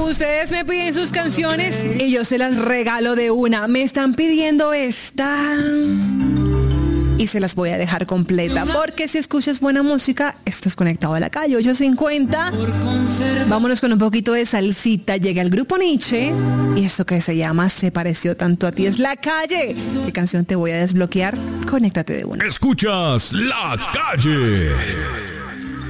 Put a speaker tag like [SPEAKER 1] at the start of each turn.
[SPEAKER 1] Ustedes me piden sus canciones y yo se las regalo de una. Me están pidiendo esta y se las voy a dejar completa, porque si escuchas buena música, estás conectado a la calle. 8:50. Vámonos con un poquito de salsita. Llega el grupo Nietzsche y esto que se llama Se pareció tanto a ti. Es La Calle. ¿Qué canción te voy a desbloquear? Conéctate de una.
[SPEAKER 2] Escuchas La Calle.